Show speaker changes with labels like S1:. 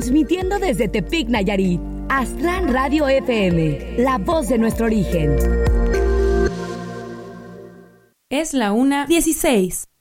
S1: Transmitiendo desde Tepic, Nayarit. Astran Radio FM, la voz de nuestro origen.
S2: Es la 1:16.